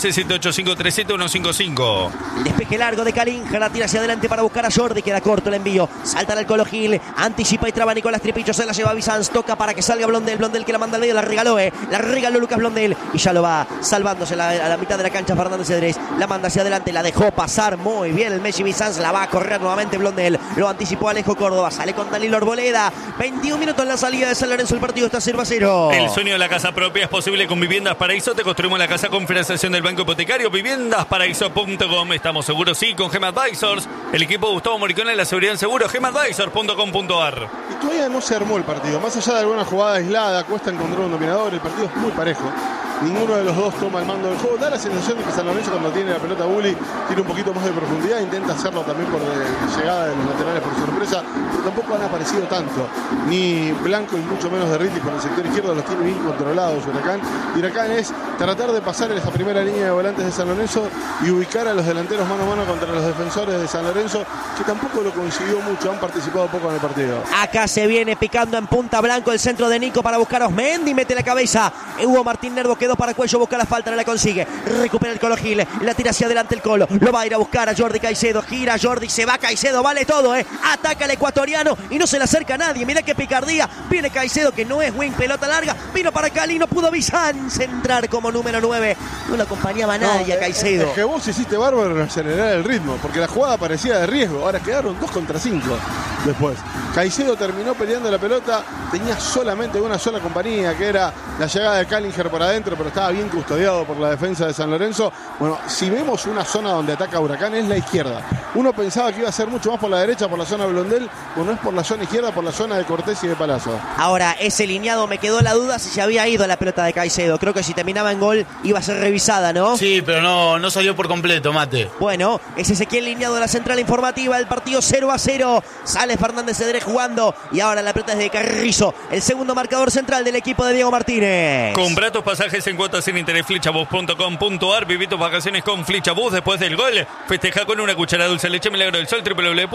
11-78537155. El despeje largo de Calinja, la tira hacia adelante para buscar a Jordi, queda corto el envío. Salta al Colo Gil, anticipa y traba Nicolás Tripicho, se la lleva Bizanz, toca para que salga Blondel que la manda al medio, la regaló Lucas Blondel y ya lo va salvándose a la mitad de la cancha Fernández Cedrés, la manda hacia adelante, la dejó pasar muy bien el Messi Bizanz, la va a correr nuevamente Blondel, lo anticipó Alejo Córdoba, sale con Danilo Arboleda, 21 minutos en la salida de San Lorenzo, el partido está 0-0. El sueño de la casa propia es posible con Viviendas Paraíso. Te construimos la casa con financiación del Banco Hipotecario. Viviendasparaíso.com. Estamos seguros, sí, con Gema Advisors. El equipo de Gustavo Moricone, la seguridad en seguro. GemaAdvisors.com.ar. Y todavía no se armó el partido. Más allá de alguna jugada aislada, cuesta encontrar un dominador. El partido es muy parejo. Ninguno de los dos toma el mando del juego. Da la sensación de que San Lorenzo, cuando tiene la pelota Bully, tiene un poquito más de profundidad. Intenta hacerlo también por llegada de los laterales por sorpresa. Pero tampoco han aparecido tanto. Ni Blanco y mucho menos de Ritti por el sector izquierdo. Los tiene bien controlados Huracán. Y Huracán es tratar de pasar en esa primera línea de volantes de San Lorenzo y ubicar a los delanteros mano a mano contra los defensores de San Lorenzo, que tampoco lo consiguió mucho. Han participado poco en el partido. Acá se viene picando en punta Blanco el centro de Nico para buscar a Osmendi, mete la cabeza. Hugo Martín Nervo quedó para Cuello, busca la falta, no la consigue. Recupera el Colo Gil, la tira hacia adelante el Colo. Lo va a ir a buscar a Jordi Caicedo. Gira Jordi, se va Caicedo, vale todo, Ataca el ecuatoriano y no se le acerca a nadie. Mirá qué picardía. Viene Caicedo, que no es wing, pelota larga. Vino para Cali, no pudo Bizanz entrar como número 9. No lo acompañaba nadie a Caicedo. Es que vos hiciste bárbaro en acelerar el ritmo, porque la jugada parecía de riesgo. Ahora quedaron 2 contra 5 después. Caicedo terminó peleando la pelota, tenía solamente una sola compañía, que era la llegada de Callinger por adentro, pero estaba bien custodiado por la defensa de San Lorenzo. Bueno, si vemos una zona donde ataca Huracán, es la izquierda. Uno pensaba que iba a ser mucho más por la derecha, por la zona de Blondel, pues no es por la zona izquierda, por la zona de Cortés y de Palazzo. Ahora, ese lineado, me quedó la duda si se había ido la pelota de Caicedo. Creo que si terminaba en gol iba a ser revisada, ¿no? Sí, pero no salió por completo, Mate. Bueno, es Ezequiel lineado de la central informativa, el partido 0-0. Sale Fernández Cedrés jugando y ahora la pelota es de Carrizo, el segundo marcador central del equipo de Diego Martínez. Compra tus pasajes en cuotas sin interés, flechabus.com.ar. Viví tus vacaciones con Flechabus. Después del gol, festeja con una cuchara dulce de leche Milagro del Sol,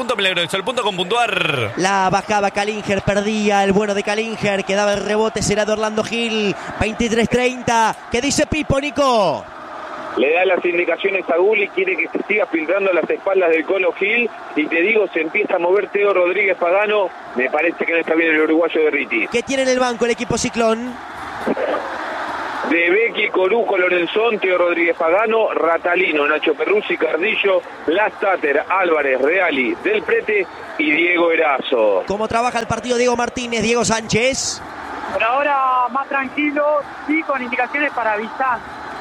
www.milagrodelsol.com.ar. La bajaba Callinger, perdía el bueno de Callinger, quedaba el rebote, será de Orlando Gil. 23-30. ¿Qué dice Pipo, Nico? Le da las indicaciones a Gulli, quiere que se siga filtrando a las espaldas del Colo Gil, y te digo, se empieza a mover Teo Rodríguez Pagano. Me parece que no está bien el uruguayo de Ritti. ¿Qué tiene en el banco el equipo Ciclón? De Becchi, Corujo, Lorenzón, Teo Rodríguez Pagano, Ratalino, Nacho Perruzzi, Cardillo, Lastater, Álvarez, Reali, Del Prete y Diego Erazo. ¿Cómo trabaja el partido Diego Martínez, Diego Sánchez? Por ahora más tranquilo, sí, con indicaciones para Bizanz.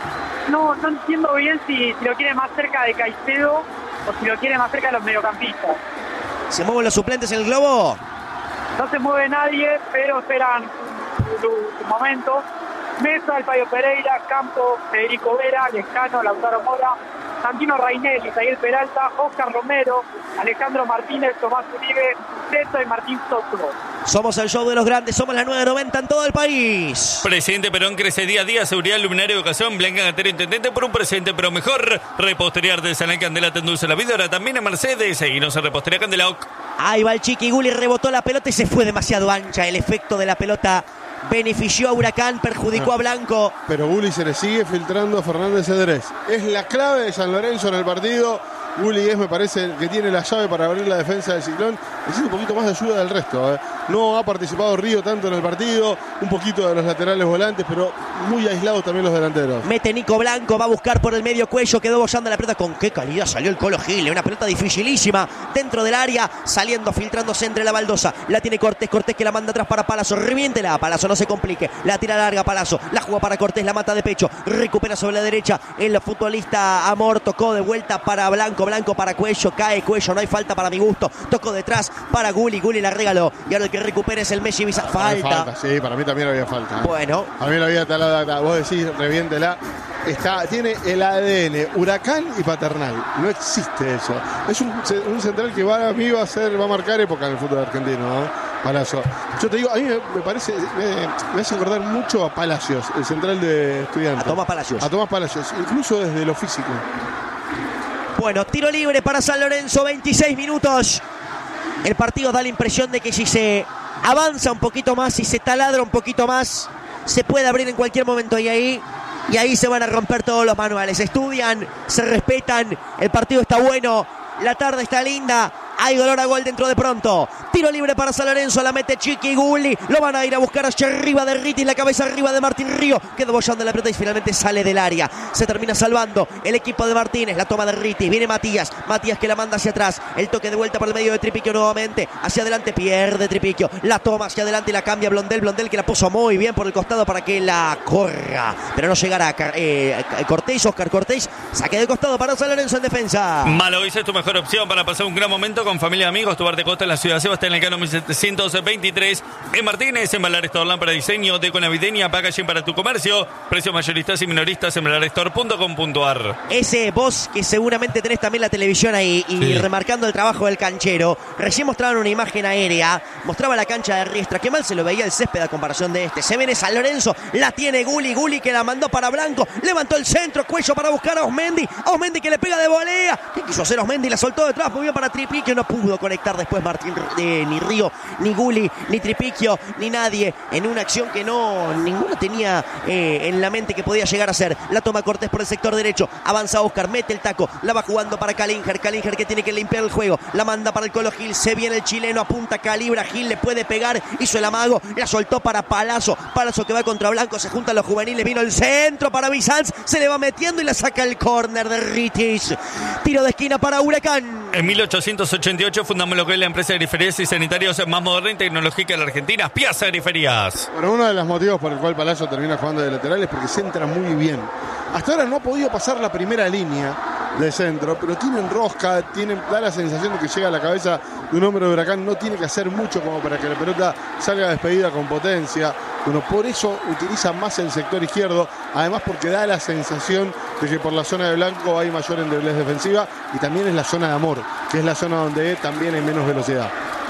No entiendo bien si lo quiere más cerca de Caicedo o si lo quiere más cerca de los mediocampistas. ¿Se mueven los suplentes en el globo? No se mueve nadie, pero esperan su momento. Mesa, Alpaio Pereira, Campo, Federico Vera, Lescano, Lautaro Mora, Santino Rainelli, Isaíel Peralta, Oscar Romero, Alejandro Martínez, Tomás Uribe, Teto y Martín Soto. Somos el show de los grandes, somos la 990 en todo el país. Presidente Perón crece día a día, seguridad, luminaria, educación, Blanca Gatero, intendente por un presente, pero mejor. Repostería Artesanal Candela te endulce la vida, ahora también en Mercedes. Seguinos en Repostería Candela. Ahí va el Chiqui Gulli, rebotó la pelota y se fue demasiado ancha. El efecto de la pelota benefició a Huracán, perjudicó a Blanco. Pero Gulli se le sigue filtrando a Fernández Cedrés. Es la clave de San Lorenzo en el partido. Gulli me parece que tiene la llave para abrir la defensa del Ciclón. Necesita un poquito más de ayuda del resto. No ha participado Río tanto en el partido. Un poquito de los laterales volantes, pero muy aislados también los delanteros. Mete Nico Blanco, va a buscar por el medio Cuello. Quedó bollando la pelota. Con qué calidad salió el Colo Gil. Una pelota dificilísima dentro del área. Saliendo, filtrándose entre la baldosa. La tiene Cortés. Cortés que la manda atrás para Palazzo. Reviéntela. Palazzo, no se complique. La tira larga Palazzo. La juega para Cortés. La mata de pecho. Recupera sobre la derecha. El futbolista Amor tocó de vuelta para Blanco. Blanco para Cuello. Cae Cuello. No hay falta para mi gusto. Tocó detrás para Gulli. Gulli la regaló. Y ahora el que recupera es el Messi Bizanz. Falta. Sí, para mí también había falta. Bueno. A mí lo había talado. Vos decís, reviéntela. Tiene el ADN Huracán y Paternal. No existe eso. Es un central que a mí va a marcar época en el fútbol argentino, Palazzo. Yo te digo, a mí me parece, me hace acordar mucho a Palacios, el central de Estudiantes. A Tomás Palacios. A Tomás Palacios, incluso desde lo físico. Bueno, tiro libre para San Lorenzo, 26 minutos El partido da la impresión de que si se avanza un poquito más, si se taladra un poquito más, se puede abrir en cualquier momento y ahí se van a romper todos los manuales. Estudian, se respetan, el partido está bueno, la tarde está linda. Hay olor a gol dentro de pronto. Tiro libre para San Lorenzo. La mete Chiqui Gulli. Lo van a ir a buscar hacia arriba de Ritis. La cabeza arriba de Martín Río. Quedó bollando la pelota y finalmente sale del área. Se termina salvando el equipo de Martínez. La toma de Ritis. Viene Matías. Matías que la manda hacia atrás. El toque de vuelta para el medio de Tripiquio nuevamente. Hacia adelante pierde Tripiquio. La toma hacia adelante y la cambia Blondel. Blondel que la puso muy bien por el costado para que la corra. Pero no llegará Cortés. Oscar Cortés. Saque de costado para San Lorenzo en defensa. Malovice es tu mejor opción para pasar un gran momento con familia y amigos. Tu bar de costa en la ciudad de Sebastián Elcano 1723. En Martínez, en Balarestore lámpara de diseño, deco navideña, packaging para tu comercio. Precios mayoristas y minoristas en balarestore.com.ar. Ese vos que seguramente tenés también la televisión ahí y Sí. remarcando el trabajo del canchero. Recién mostraban una imagen aérea. Mostraba la cancha de Riestra. Qué mal se lo veía el césped a comparación de este. Se viene San Lorenzo. La tiene Gulli. Gulli que la mandó para Blanco. Levantó el centro. Cuello para buscar a Osmendi. Osmendi que le pega de volea. ¿Qué quiso hacer Osmendi? La soltó detrás. Muy bien para Tripiquio. No pudo conectar después Martín, ni Río, ni Gulli, ni Tripiquio, ni nadie. En una acción que ninguno tenía en la mente que podía llegar a ser. La toma Cortés por el sector derecho. Avanza Oscar. Mete el taco. La va jugando para Calinger. Calinger que tiene que limpiar el juego. La manda para el Colo Gil. Se viene el chileno. Apunta, calibra. Gil le puede pegar. Hizo el amago. La soltó para Palazzo. Palazzo que va contra Blanco. Se juntan los juveniles. Vino el centro para Bizanz. Se le va metiendo y la saca el córner de Ritis. Tiro de esquina para Huracán. En 1888 fundamos lo que es la empresa de griferías y sanitarios más moderna y tecnológica de la Argentina, Piazza Griferías. Bueno, uno de los motivos por el cual Palazzo termina jugando de lateral es porque centra muy bien. Hasta ahora no ha podido pasar la primera línea de centro, pero tiene enrosca, da la sensación de que llega a la cabeza de un hombre de Huracán, no tiene que hacer mucho como para que la pelota salga despedida con potencia. Bueno, por eso utiliza más el sector izquierdo, además porque da la sensación de que por la zona de Blanco hay mayor endeblez defensiva y también es la zona de Amor, que es la zona donde también hay menos velocidad.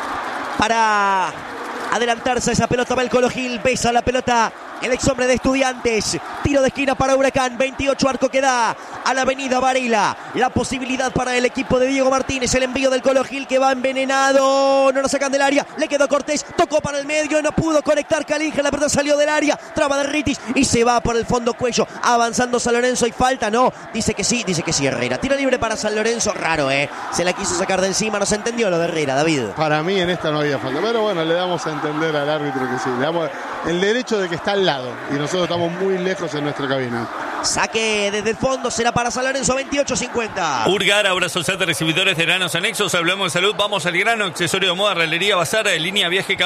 Para adelantarse a esa pelota va el Colo Gil. Pesa la pelota el ex hombre de Estudiantes. Tiro de esquina para Huracán. 28 arco que da a la avenida Varela. La posibilidad para el equipo de Diego Martínez. El envío del Colo Gil que va envenenado. No lo sacan del área. Le quedó Cortés. Tocó para el medio. No pudo conectar Calinger. La pelota salió del área. Traba de Ritis y se va por el fondo Cuello. Avanzando San Lorenzo y falta. No. Dice que sí Herrera. Tiro libre para San Lorenzo. Raro, Se la quiso sacar de encima. No se entendió lo de Herrera, David. Para mí en esta no había falta. Pero bueno, le damos a entender al árbitro que sí. Le damos el derecho de que está al lado. Y nosotros estamos muy lejos en nuestra cabina. Saque desde el fondo, será para San Lorenzo, 28-50. Urgar, ahora Sociedad de Recibidores de Granos Anexos. Hablamos de salud, vamos al grano. Accesorio de moda, realería, bazar, línea viaje.